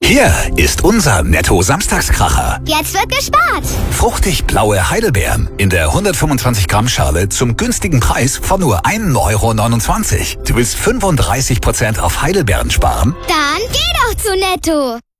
Hier ist unser Netto-Samstagskracher. Jetzt wird gespart. Fruchtig blaue Heidelbeeren in der 125 Gramm Schale zum günstigen Preis von nur 1,29 €. Du willst 35% auf Heidelbeeren sparen? Dann geh doch zu Netto.